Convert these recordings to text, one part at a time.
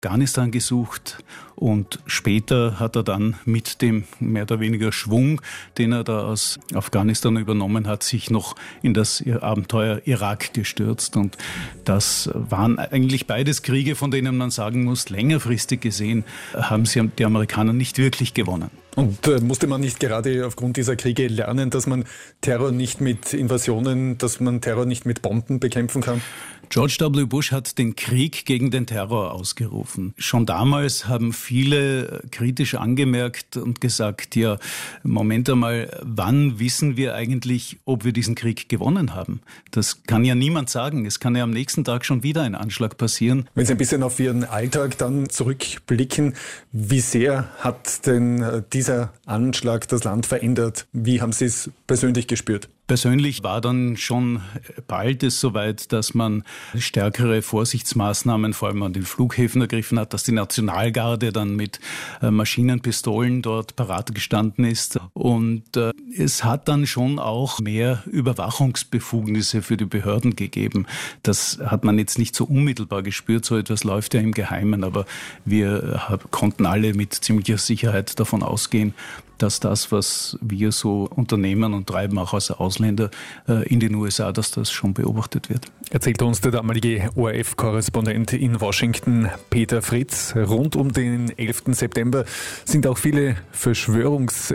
Afghanistan gesucht und später hat er dann mit dem mehr oder weniger Schwung, den er da aus Afghanistan übernommen hat, sich noch in das Abenteuer Irak gestürzt. Und das waren eigentlich beides Kriege, von denen man sagen muss, längerfristig gesehen haben sie die Amerikaner nicht wirklich gewonnen. Und musste man nicht gerade aufgrund dieser Kriege lernen, dass man Terror nicht mit Invasionen, dass man Terror nicht mit Bomben bekämpfen kann? George W. Bush hat den Krieg gegen den Terror ausgerufen. Schon damals haben viele kritisch angemerkt und gesagt, ja, Moment einmal, wann wissen wir eigentlich, ob wir diesen Krieg gewonnen haben? Das kann ja niemand sagen. Es kann ja am nächsten Tag schon wieder ein Anschlag passieren. Wenn Sie ein bisschen auf Ihren Alltag dann zurückblicken, wie sehr hat denn dieser Anschlag das Land verändert? Wie haben Sie es persönlich gespürt? Persönlich war dann schon bald es soweit, dass man stärkere Vorsichtsmaßnahmen vor allem an den Flughäfen ergriffen hat, dass die Nationalgarde dann mit Maschinenpistolen dort parat gestanden ist. Und es hat dann schon auch mehr Überwachungsbefugnisse für die Behörden gegeben. Das hat man jetzt nicht so unmittelbar gespürt, so etwas läuft ja im Geheimen, aber wir konnten alle mit ziemlicher Sicherheit davon ausgehen, dass das, was wir so unternehmen und treiben, auch als Ausländer in den USA, dass das schon beobachtet wird. Erzählt uns der damalige ORF-Korrespondent in Washington, Peter Fritz. Rund um den 11. September sind auch viele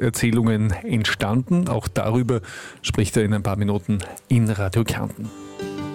Verschwörungserzählungen entstanden. Auch darüber spricht er in ein paar Minuten in Radio Kärnten.